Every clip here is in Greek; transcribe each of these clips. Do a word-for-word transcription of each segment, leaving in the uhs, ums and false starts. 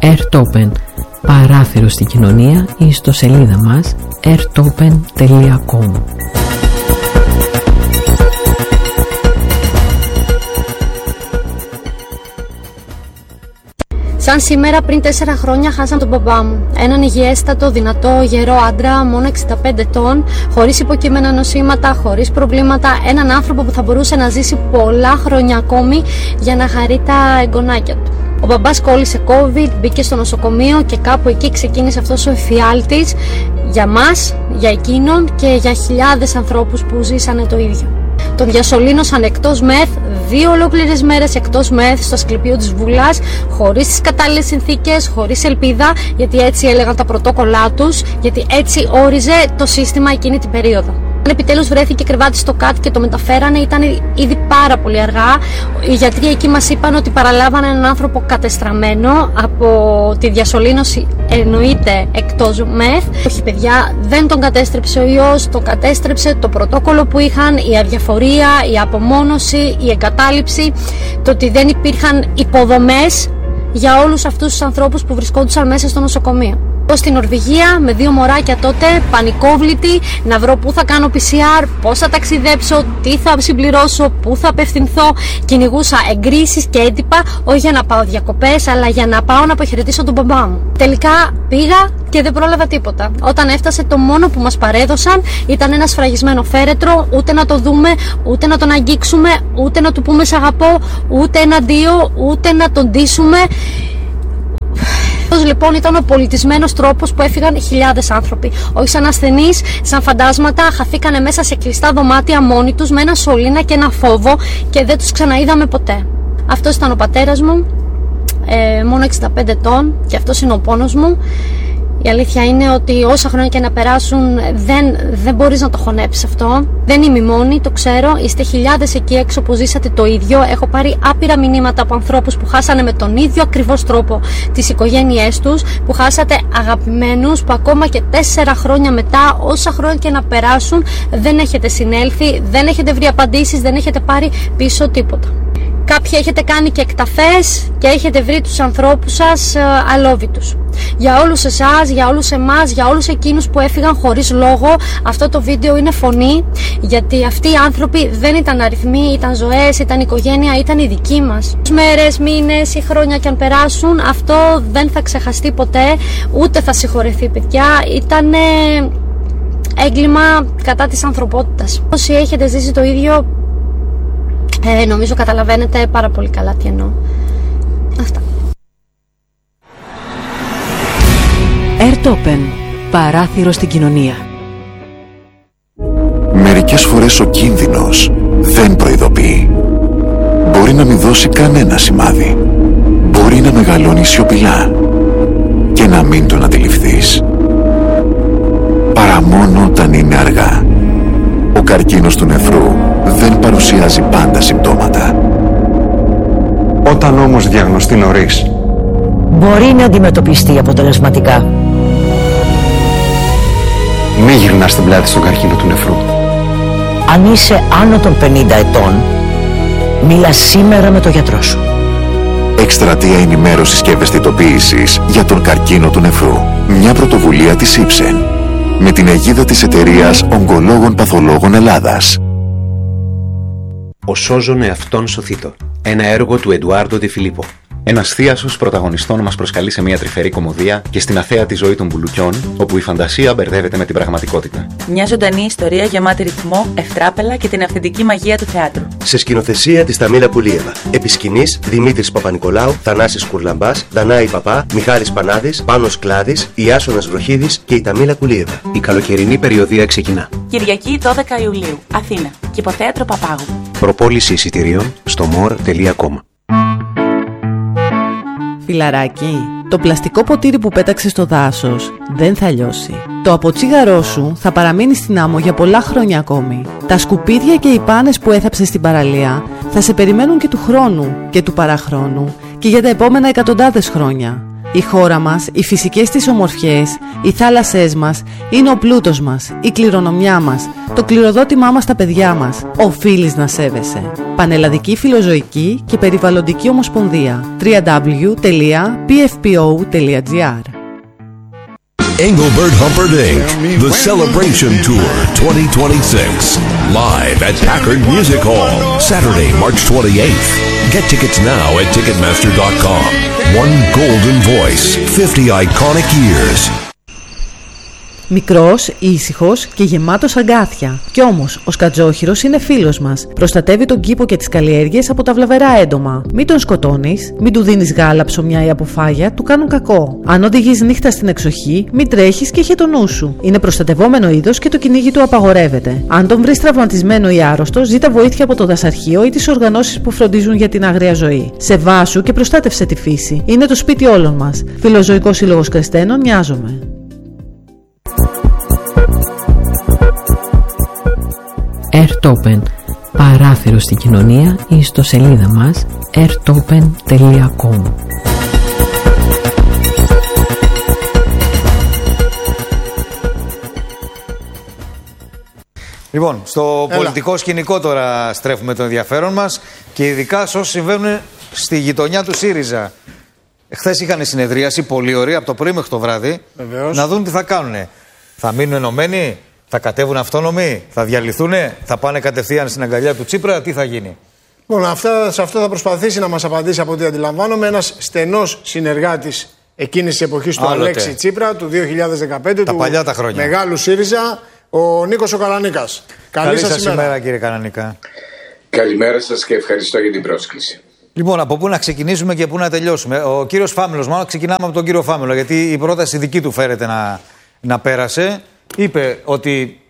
Airtopen, παράθυρο στην κοινωνία, ή στο σελίδα μας airtopen τελεία com. Σαν σήμερα πριν τέσσερα χρόνια χάσαμε τον μπαμπά μου. Έναν υγιέστατο, δυνατό, γερό άντρα, μόνο εξήντα πέντε ετών, χωρίς υποκείμενα νοσήματα, χωρίς προβλήματα. Έναν άνθρωπο που θα μπορούσε να ζήσει πολλά χρόνια ακόμη για να χαρεί τα εγγονάκια του. Ο μπαμπάς κόλλησε COVID, μπήκε στο νοσοκομείο και κάπου εκεί ξεκίνησε αυτός ο εφιάλτης για μας, για εκείνον και για χιλιάδες ανθρώπους που ζήσανε το ίδιο. Τον διασωλήνωσαν εκτός μεθ, δύο ολόκληρες μέρες εκτός μεθ στο Ασκληπείο της Βούλας, χωρίς τις κατάλληλες συνθήκες, χωρίς ελπίδα, γιατί έτσι έλεγαν τα πρωτόκολλά τους, γιατί έτσι όριζε το σύστημα εκείνη την περίοδο. Αν επιτέλους βρέθηκε κρεβάτι στο ΚΑΤ και το μεταφέρανε, ήταν ήδη πάρα πολύ αργά. Οι γιατροί εκεί μας είπαν ότι παραλάβανε έναν άνθρωπο κατεστραμμένο από τη διασωλήνωση, εννοείται εκτός μεθ. Όχι παιδιά, δεν τον κατέστρεψε ο ιός, τον κατέστρεψε το πρωτόκολλο που είχαν, η αδιαφορία, η απομόνωση, η εγκατάλειψη, το ότι δεν υπήρχαν υποδομές για όλους αυτούς τους ανθρώπους που βρισκόντουσαν μέσα στο νοσοκομείο. Στην Νορβηγία με δύο μωράκια τότε, πανικόβλητη, να βρω πού θα κάνω πι σι αρ, πώς θα ταξιδέψω, τι θα συμπληρώσω, πού θα απευθυνθώ. Κυνηγούσα εγκρίσεις και έντυπα, όχι για να πάω διακοπές, αλλά για να πάω να αποχαιρετήσω τον μπαμπά μου. Τελικά πήγα και δεν πρόλαβα τίποτα. Όταν έφτασε, το μόνο που μας παρέδωσαν ήταν ένα σφραγισμένο φέρετρο, ούτε να το δούμε, ούτε να τον αγγίξουμε, ούτε να του πούμε σ' αγαπώ, ούτε ένα αντίο, ούτε να τον ντύσουμε. Αυτός λοιπόν ήταν ο πολιτισμένος τρόπος που έφυγαν χιλιάδες άνθρωποι. Όχι σαν ασθενείς, σαν φαντάσματα, χαθήκανε μέσα σε κλειστά δωμάτια μόνοι τους με ένα σωλήνα και ένα φόβο και δεν τους ξαναείδαμε ποτέ. Αυτός ήταν ο πατέρας μου, ε, μόνο εξήντα πέντε ετών, και αυτός είναι ο πόνος μου. Η αλήθεια είναι ότι όσα χρόνια και να περάσουν δεν, δεν μπορείς να το χωνέψεις αυτό. Δεν είμαι μόνη, το ξέρω. Είστε χιλιάδες εκεί έξω που ζήσατε το ίδιο. Έχω πάρει άπειρα μηνύματα από ανθρώπους που χάσανε με τον ίδιο ακριβώς τρόπο τις οικογένειές τους, που χάσατε αγαπημένους, που ακόμα και τέσσερα χρόνια μετά, όσα χρόνια και να περάσουν, δεν έχετε συνέλθει, δεν έχετε βρει απαντήσεις, δεν έχετε πάρει πίσω τίποτα. Κάποιοι έχετε κάνει και εκταφές και έχετε βρει τους ανθρώπους σας ε, αλόβητους. Για όλους εσάς, για όλους εμάς, για όλους εκείνους που έφυγαν χωρίς λόγο, αυτό το βίντεο είναι φωνή, γιατί αυτοί οι άνθρωποι δεν ήταν αριθμοί, ήταν ζωές, ήταν οικογένεια, ήταν οι δικοί μας. Μέρες, μήνες ή χρόνια και αν περάσουν, αυτό δεν θα ξεχαστεί ποτέ, ούτε θα συγχωρεθεί παιδιά. Ήταν έγκλημα κατά της ανθρωπότητας. Όσοι έχετε ζήσει το ίδιο, Ε, νομίζω καταλαβαίνετε πάρα πολύ καλά τι εννοώ. Αυτά. Airtopen, παράθυρο στην κοινωνία. Μερικές φορές ο κίνδυνος δεν προειδοποιεί. Μπορεί να μην δώσει κανένα σημάδι. Μπορεί να μεγαλώνει σιωπηλά και να μην τον αντιληφθείς. Παρά μόνο όταν είναι αργά. Ο καρκίνος του νεφρού δεν παρουσιάζει πάντα συμπτώματα. Όταν όμως διαγνωστεί νωρίς, μπορεί να αντιμετωπιστεί αποτελεσματικά. μη γυρνάς την πλάτη στον καρκίνο του νεφρού. Αν είσαι άνω των πενήντα ετών, μίλα σήμερα με τον γιατρό σου. Εκστρατεία ενημέρωσης και ευαισθητοποίησης για τον καρκίνο του νεφρού. Μια πρωτοβουλία της Ipsen με την αιγίδα της εταιρείας Ογκολόγων Παθολόγων Ελλάδας. Ο Σώζον εαυτόν σωθήτω. Ένα έργο του Εντουάρντο Ντι Φιλίππο. Ένας θίασος πρωταγωνιστών μας προσκαλεί σε μια τρυφερή κωμωδία και στην αθέατη ζωή των μπουλουκιών, όπου η φαντασία μπερδεύεται με την πραγματικότητα. Μια ζωντανή ιστορία γεμάτη ρυθμό, ευτράπελα και την αυθεντική μαγεία του θεάτρου. Σε σκηνοθεσία της Ταμίλα Πουλίεβα. Επί σκηνής Δημήτρης Παπα-Νικολάου, Θανάσης Κουρλαμπάς, Δανάη Παπά, Μιχάλης Πανάδης, Πάνος Κλάδης, Ιάσονας Βροχίδης και η Ταμίλα Πουλίεβα. Η καλοκαιρινή περιοδία ξεκινά. Κυριακή δώδεκα Ιουλίου, Αθήνα. Κηποθέατρο Παπάγου. Προπόληση εισιτηρίων στο μορ τελεία κομ. Φιλαράκι, το πλαστικό ποτήρι που πέταξες στο δάσος δεν θα λιώσει. Το αποτσίγαρό σου θα παραμείνει στην άμμο για πολλά χρόνια ακόμη. Τα σκουπίδια και οι πάνες που έθαψες στην παραλία θα σε περιμένουν και του χρόνου και του παραχρόνου και για τα επόμενα εκατοντάδες χρόνια. Η χώρα μας, οι φυσικές της ομορφιές, οι θάλασσές μας είναι ο πλούτος μας, η κληρονομιά μας, το κληροδότημά μας στα παιδιά μας. Οφείλεις να σέβεσαι. Πανελλαδική Φιλοζωική και Περιβαλλοντική Ομοσπονδία. double-u double-u double-u τελεία πι εφ πι ο τελεία τζι άρ. Engelbert Humperdinck, The Celebration Tour twenty twenty-six, live at Packard Music Hall, Saturday, March twenty-eighth. Get tickets now at ticketmaster dot com. One golden voice, fifty iconic years. Μικρός, ήσυχος και γεμάτος αγκάθια. Κι όμως, ο σκατζόχυρος είναι φίλος μας. Προστατεύει τον κήπο και τις καλλιέργειες από τα βλαβερά έντομα. Μην τον σκοτώνεις, μην του δίνεις γάλα, ψωμιά ή αποφάγια, του κάνουν κακό. Αν οδηγείς νύχτα στην εξοχή, μην τρέχεις και είχε το νου σου. Είναι προστατευόμενο είδος και το κυνήγι του απαγορεύεται. Αν τον βρεις τραυματισμένο ή άρρωστο, ζήτα βοήθεια από το δασαρχείο ή τις οργανώσεις που φροντίζουν για την άγρια ζωή. Σεβάσου και προστάτευσε τη φύση. Είναι το σπίτι όλων μας. Φιλοζωικός Σύλλογος Κρεστένων, νοιάζομαι. Airtopen, παράθυρο στην κοινωνία, η ιστοσελίδα μας airtopen τελεία com. Λοιπόν, στο Έλα. πολιτικό σκηνικό τώρα στρέφουμε το ενδιαφέρον μας και ειδικά σε όσοι συμβαίνουν στη γειτονιά του ΣΥΡΙΖΑ. Χθες είχαν συνεδρίαση, πολύ ωραία, από το πρωί μέχρι το βράδυ, Βεβαίως. να δουν τι θα κάνουν. Θα μείνουν ενωμένοι, θα κατέβουν αυτόνομοι, θα διαλυθούν, θα πάνε κατευθείαν στην αγκαλιά του Τσίπρα, τι θα γίνει? Λοιπόν, αυτά, σε αυτό θα προσπαθήσει να μας απαντήσει, από ό,τι αντιλαμβάνομαι, ένας στενός συνεργάτης εκείνης της εποχής του Άλλοτε. Αλέξη Τσίπρα, του δύο χιλιάδες δεκαπέντε, Τα του παλιά τα χρόνια. μεγάλου ΣΥΡΙΖΑ, ο Νίκος ο Καρανίκας. Καλή, Καλή σας σας ημέρα. ημέρα, κύριε Κανανικά. Καλημέρα σας και ευχαριστώ για την πρόσκληση. Λοιπόν, από πού να ξεκινήσουμε και πού να τελειώσουμε? Ο κύριος Φάμελος, μάλλον ξεκινάμε από τον κύριο Φάμελο, γιατί η πρόταση δική του φέρεται να, να πέρασε. Είπε ότι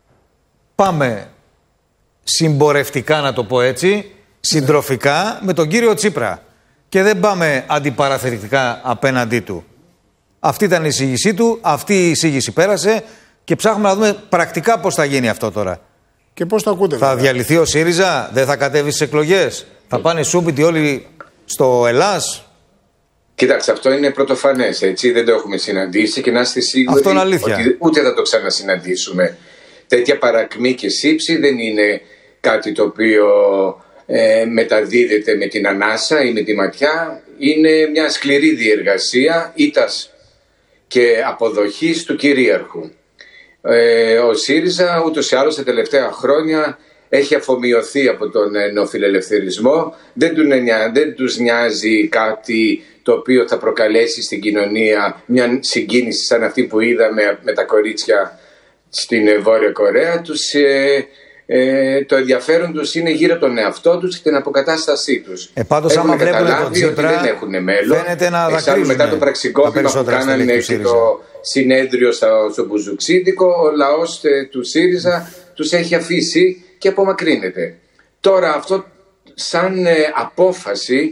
πάμε συμπορευτικά, να το πω έτσι, συντροφικά με τον κύριο Τσίπρα και δεν πάμε αντιπαραθετικά απέναντί του. Αυτή ήταν η εισήγησή του, αυτή η εισήγηση πέρασε και ψάχνουμε να δούμε πρακτικά πώς θα γίνει αυτό τώρα. Και πώς το ακούτε? Θα βέβαια. διαλυθεί ο ΣΥΡΙΖΑ, δεν θα κατέβει στις εκλογές, θα πάνε σούπιτοι όλοι στο Ελλάς? Κοιτάξτε, αυτό είναι πρωτοφανές, έτσι, δεν το έχουμε συναντήσει και να είστε σίγουροι Αυτό είναι αλήθεια. ότι ούτε θα το ξανασυναντήσουμε. Τέτοια παρακμή και σύψη δεν είναι κάτι το οποίο ε, μεταδίδεται με την ανάσα ή με τη ματιά. Είναι μια σκληρή διεργασία ήττας και αποδοχής του κυρίαρχου. Ε, ο ΣΥΡΙΖΑ ούτως ή άλλως τα τελευταία χρόνια έχει αφομοιωθεί από τον νεοφιλελευθερισμό. Δεν, του, δεν τους νοιάζει κάτι το οποίο θα προκαλέσει στην κοινωνία μια συγκίνηση σαν αυτή που είδαμε με τα κορίτσια στην Βόρεια Κορέα. Τους, ε, ε, το ενδιαφέρον τους είναι γύρω από τον εαυτό τους και την αποκατάστασή τους. Ε, πάντως, έχουν άμα βλέπουν τον καταλάβει ότι Τσίπρα, δεν έχουν μέλλον. φαίνεται να Εξάλλου δακρύζουν μετά το πραξικόπημα που κάνανε και το συνέδριο στο, στο Μπουζουξίδικο, ο λαός ε, του ΣΥΡΙΖΑ τους έχει αφήσει και απομακρύνεται. Τώρα αυτό σαν ε, απόφαση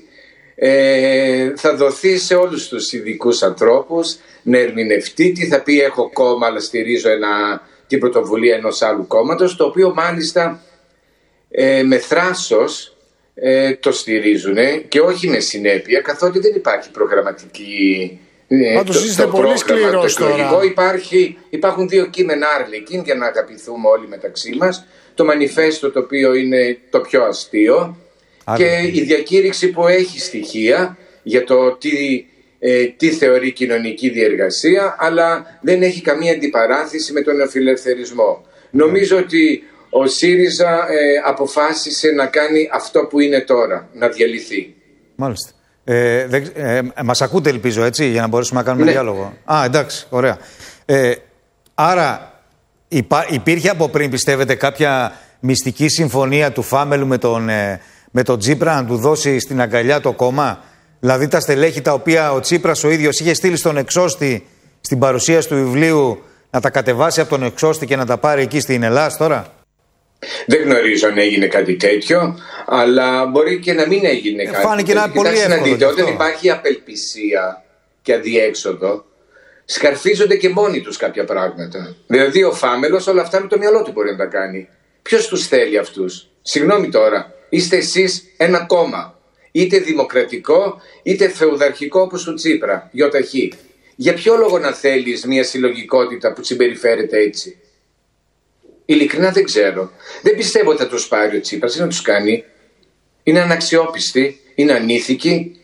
ε, θα δοθεί σε όλους τους ειδικούς ανθρώπους να ερμηνευτεί τι θα πει: έχω κόμμα αλλά στηρίζω ένα, την πρωτοβουλία ενός άλλου κόμματος, το οποίο μάλιστα ε, με θράσος ε, το στηρίζουν και όχι με συνέπεια, καθότι δεν υπάρχει προγραμματική. Ε, Πάντως το, είστε το πολύ πρόγραμμα, σκληρός το εκλογικό τώρα. υπάρχει, υπάρχουν δύο κείμενα άρλικην για να αγαπηθούμε όλοι μεταξύ μας. Το μανιφέστο, το οποίο είναι το πιο αστείο, και η διακήρυξη που έχει στοιχεία για το τι, ε, τι θεωρεί κοινωνική διεργασία, αλλά δεν έχει καμία αντιπαράθεση με τον νεοφιλελευθερισμό. Νομίζω ότι ο ΣΥΡΙΖΑ ε, αποφάσισε να κάνει αυτό που είναι τώρα, να διαλυθεί. Μάλιστα. Ε, δεν, ε, μας ακούτε, ελπίζω, έτσι, για να μπορέσουμε να κάνουμε Ναι. διάλογο. Α, εντάξει, ωραία. Ε, άρα υπά, υπήρχε από πριν, πιστεύετε, κάποια μυστική συμφωνία του Φάμελου με τον, ε, με τον Τσίπρα να του δώσει στην αγκαλιά το κόμμα? Δηλαδή τα στελέχη τα οποία ο Τσίπρας ο ίδιος είχε στείλει στον εξώστη στην παρουσίαση του βιβλίου να τα κατεβάσει από τον εξώστη και να τα πάρει εκεί στην Ελλάδα τώρα? Δεν γνωρίζω αν έγινε κάτι τέτοιο, αλλά μπορεί και να μην έγινε ε, κάτι φάνηκε τέτοιο. ένα πολύ Κοιτάξτε να εύκολο δείτε, γι' όταν αυτό. υπάρχει απελπισία και αδιέξοδο, σκαρφίζονται και μόνοι τους κάποια πράγματα. Δηλαδή ο Φάμελος όλα αυτά με το μυαλό του μπορεί να τα κάνει. Ποιος τους θέλει αυτούς? Συγγνώμη τώρα, είστε εσείς ένα κόμμα. είτε δημοκρατικό είτε φεουδαρχικό όπως του Τσίπρα, γιοταχή. Για ποιο λόγο να θέλεις μια συλλογικότητα που συμπεριφέρεται έτσι? Ειλικρινά δεν ξέρω. Δεν πιστεύω ότι θα τους πάρει ο Τσίπρας, να τους κάνει. Είναι αναξιόπιστοι, είναι ανήθικοι,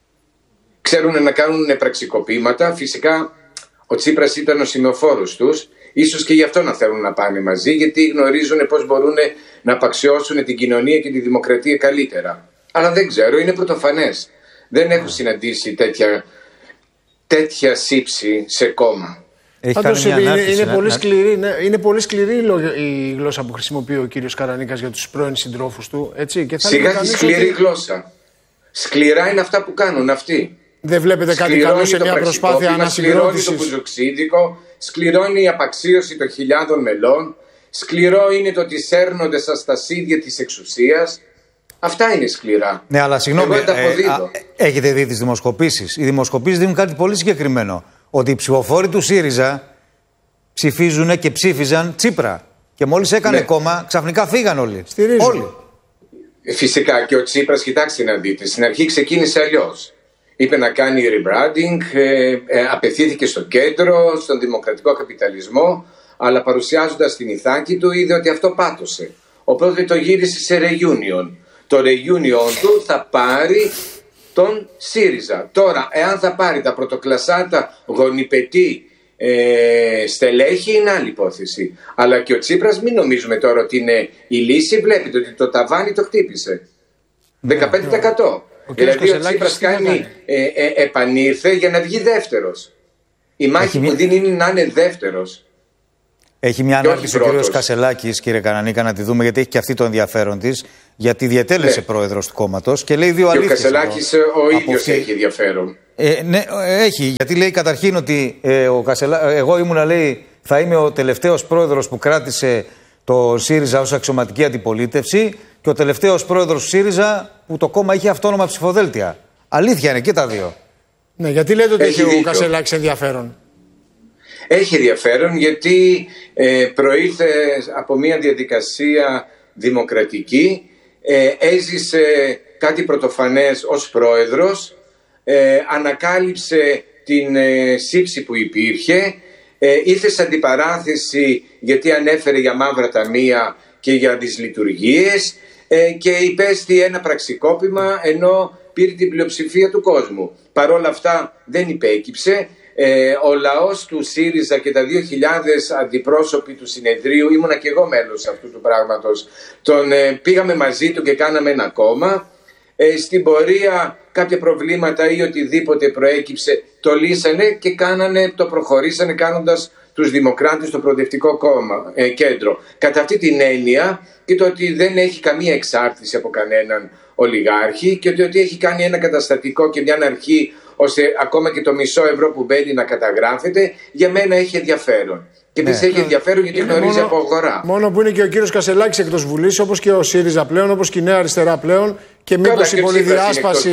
ξέρουν να κάνουν πραξικοπήματα. Φυσικά ο Τσίπρας ήταν ο σημεοφόρος τους, ίσως και γι' αυτό να θέλουν να πάνε μαζί, γιατί γνωρίζουν πώς μπορούν να απαξιώσουν την κοινωνία και τη δημοκρατία καλύτερα. Αλλά δεν ξέρω, είναι πρωτοφανές. Δεν έχω συναντήσει τέτοια, τέτοια σύψη σε κόμμα. Πάντως είναι, είναι, είναι, πολύ σκληρή, ναι, είναι πολύ σκληρή η γλώσσα που χρησιμοποιεί ο κύριος Καρανίκας για τους πρώην συντρόφους του. Έτσι, και θα σιγά τη σκληρή ότι... γλώσσα. Σκληρά είναι αυτά που κάνουν αυτοί. Δεν βλέπετε κάτι καλό σε μια προσπάθεια ανασυγκρότησης? Σκληρώνει το πουζοξίδικο, σκληρώνει η απαξίωση των χιλιάδων μελών, σκληρό είναι το ότι σέρνονται στα στασίδια της εξουσίας. Αυτά είναι σκληρά. Ναι, αλλά συγγνώμη, ε, α, έχετε δει τις δημοσκοπήσεις? Οι δημοσκοπήσεις δίνουν κάτι πολύ συγκεκριμένο. Ότι οι ψηφοφόροι του ΣΥΡΙΖΑ ψηφίζουν και ψήφιζαν Τσίπρα. Και μόλις έκανε ναι. κόμμα, ξαφνικά φύγαν όλοι. Στηρίζουν. Όλοι. Φυσικά και ο Τσίπρας, κοιτάξτε να δείτε, στην αρχή ξεκίνησε αλλιώς. Είπε να κάνει rebranding, ε, ε, απευθύνθηκε στο κέντρο, στον δημοκρατικό καπιταλισμό, αλλά παρουσιάζοντας την ηθάκη του είδε ότι αυτό πάτωσε. Οπότε το γύρισε σε reunion. Το reunion του θα πάρει τον ΣΥΡΙΖΑ. Τώρα, εάν θα πάρει τα πρωτοκλασάτα γονιπετή ε, στελέχη, είναι άλλη υπόθεση. Αλλά και ο Τσίπρας, μην νομίζουμε τώρα ότι είναι η λύση. Βλέπετε ότι το ταβάνι το χτύπησε. δεκαπέντε τοις εκατό. Ο δηλαδή ο Τσίπρας κάνει, ε, ε, επανήρθε για να βγει δεύτερος. Η μάχη Έχει που δίνει είναι να είναι δεύτερος. Έχει μια ανάρτηση ο κ. Κασελάκης, κύριε Καρανίκα, να τη δούμε, γιατί έχει και αυτή το ενδιαφέρον της. Γιατί διετέλεσε ναι. πρόεδρος του κόμματος και λέει δύο αλήθειες. Και ο Κασελάκης ο ίδιος αυτή... έχει ενδιαφέρον. Ε, ναι, έχει. Γιατί λέει καταρχήν ότι ε, ο Κασελά... εγώ ήμουνα, λέει, θα είμαι ο τελευταίος πρόεδρος που κράτησε το ΣΥΡΙΖΑ ως αξιωματική αντιπολίτευση και ο τελευταίος πρόεδρος του ΣΥΡΙΖΑ που το κόμμα είχε αυτόνομα ψηφοδέλτια. Αλήθεια είναι και τα δύο. Ναι, γιατί λέτε ότι έχει, έχει ο Κασελάκης ενδιαφέρον? Έχει ενδιαφέρον γιατί ε, προήλθε από μια διαδικασία δημοκρατική, ε, έζησε κάτι πρωτοφανές ως πρόεδρος, ε, ανακάλυψε την ε, σύψη που υπήρχε, ε, ήρθε σε αντιπαράθεση γιατί ανέφερε για μαύρα ταμεία και για δυσλειτουργίες ε, και υπέστη ένα πραξικόπημα ενώ πήρε την πλειοψηφία του κόσμου. Παρ' όλα αυτά δεν υπέκυψε. Ε, ο λαός του ΣΥΡΙΖΑ και τα δύο χιλιάδες αντιπρόσωποι του συνεδρίου, ήμουνα και εγώ μέλος αυτού του πράγματος, τον ε, πήγαμε μαζί του και κάναμε ένα κόμμα. Ε, στην πορεία κάποια προβλήματα ή οτιδήποτε προέκυψε το λύσανε και κάνανε, το προχωρήσανε κάνοντας τους δημοκράτες στο προοδευτικό κόμμα, ε, κέντρο. Κατά αυτή την έννοια και το ότι δεν έχει καμία εξάρτηση από κανέναν ολιγάρχη και το ότι έχει κάνει ένα καταστατικό και μια αρχή ώστε ακόμα και το μισό ευρώ που μπαίνει να καταγράφεται, για μένα έχει ενδιαφέρον. Και επίσης ναι. έχει ενδιαφέρον γιατί είναι γνωρίζει μόνο, από αγορά. Μόνο που είναι και ο κύριος Κασελάκης εκτός Βουλής, όπως και ο ΣΥΡΙΖΑ πλέον, όπως και η Νέα Αριστερά πλέον, και μήπως η πολυδιάσπαση.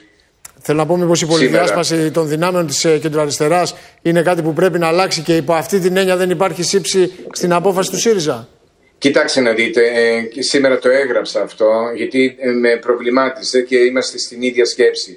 Θέλω να πω, μήπως η πολυδιάσπαση των δυνάμεων της κεντροαριστεράς είναι κάτι που πρέπει να αλλάξει και υπό αυτή την έννοια δεν υπάρχει σύψη στην απόφαση του ΣΥΡΙΖΑ? Κοιτάξτε να δείτε, ε, σήμερα το έγραψα αυτό γιατί ε, με προβλημάτισε και είμαστε στην ίδια σκέψη.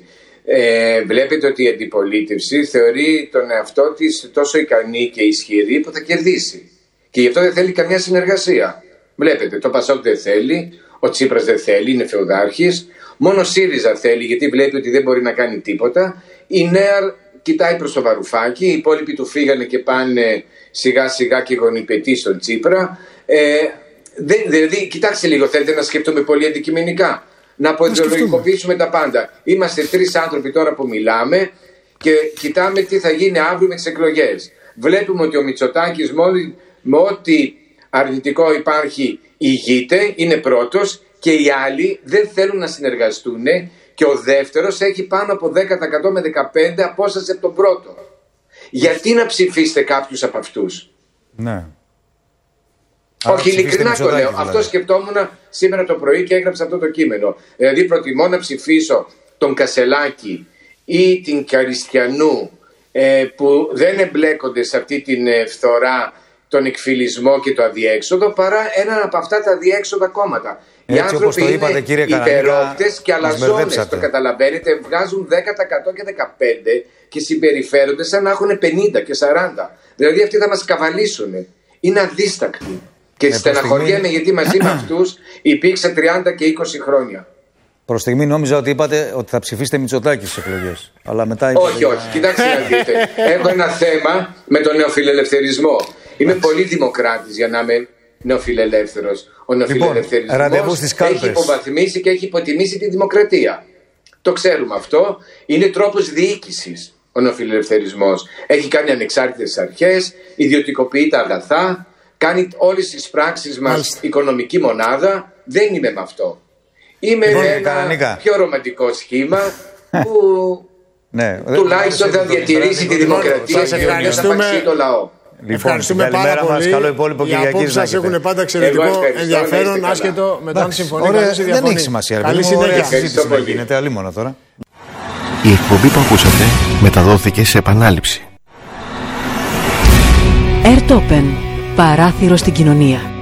Ε, βλέπετε ότι η αντιπολίτευση θεωρεί τον εαυτό της τόσο ικανή και ισχυρή που θα κερδίσει. Και γι' αυτό δεν θέλει καμιά συνεργασία. Βλέπετε, το Πασόκ δεν θέλει, ο Τσίπρας δεν θέλει, είναι φεουδάρχης. Μόνο ΣΥΡΙΖΑ θέλει γιατί βλέπει ότι δεν μπορεί να κάνει τίποτα. Η Νέα κοιτάει προς το Βαρουφάκι, οι υπόλοιποι του φύγανε και πάνε σιγά σιγά και γονιπετοί στον Τσίπρα. Ε, δε, δηλαδή, κοιτάξτε λίγο, θέλετε να σκεφτούμε πολύ αντικειμενικά. Να αποειδεολογικοποιήσουμε τα πάντα. Είμαστε τρεις άνθρωποι τώρα που μιλάμε και κοιτάμε τι θα γίνει αύριο με τις εκλογές. Βλέπουμε ότι ο Μητσοτάκης με ό,τι αρνητικό υπάρχει ηγείται, είναι πρώτος και οι άλλοι δεν θέλουν να συνεργαστούν και ο δεύτερος έχει πάνω από δέκα τοις εκατό με δεκαπέντε τοις εκατό απόσταση από τον πρώτο. Γιατί να ψηφίσετε κάποιους από αυτούς? Ναι. Όχι, ειλικρινά το λέω. Δηλαδή. Αυτό σκεφτόμουν σήμερα το πρωί και έγραψα αυτό το κείμενο. Δηλαδή, προτιμώ να ψηφίσω τον Κασελάκη ή την Καριστιανού ε, που δεν εμπλέκονται σε αυτή την ε, φθορά, τον εκφυλισμό και το αδιέξοδο, παρά έναν από αυτά τα αδιέξοδα κόμματα. Οι άνθρωποι το είπατε, είναι υπερόπτες και αλαζόνες, το καταλαβαίνετε, βγάζουν δέκα τοις εκατό και δεκαπέντε τοις εκατό και συμπεριφέρονται σαν να έχουν πενήντα και σαράντα. Δηλαδή αυτοί θα μας καβαλήσουν. Είναι αδίστακτοι. Και ε, στεναχωριέμαι στιγμή... γιατί μαζί με αυτούς υπήρξα τριάντα και είκοσι χρόνια. Προς στιγμή νόμιζα ότι είπατε ότι θα ψηφίσετε Μητσοτάκη στις εκλογές. Αλλά μετά όχι, όχι. Για... Κοιτάξτε να δείτε. Έχω ένα θέμα με τον νεοφιλελευθερισμό. Είμαι πολύ δημοκράτης για να είμαι νεοφιλελεύθερος. Ο νεοφιλελευθερισμός λοιπόν, έχει υποβαθμίσει και έχει υποτιμήσει τη δημοκρατία. Το ξέρουμε αυτό. Είναι τρόπος διοίκησης ο νεοφιλελευθερισμός. Έχει κάνει ανεξάρτητες αρχές, ιδιωτικοποιεί τα αγαθά, κάνει όλες τις πράξεις μας Μάλιστα. οικονομική μονάδα. Δεν είμαι με αυτό. Είμαι με ένα κανονικά. πιο ρομαντικό σχήμα που ναι, τουλάχιστον θα διατηρήσει τη δημοκρατία και θα παξίσει το λαό. Λοιπόν, ευχαριστούμε πάρα πολύ. Καλό υπόλοιπο οι απόψεις σας έχουν πάντα εξαιρετικό ενδιαφέρον, άσχετο με το αν συμφωνεί κανείς ή διαφωνεί. Δεν έχει σημασία. Καλή συνέχεια. Συζήτηση να γίνεται, αλίμονο τώρα. Η εκπομπή που ακούσατε μεταδόθηκε σε επανάληψη. Airtopen. Παράθυρο στην κοινωνία.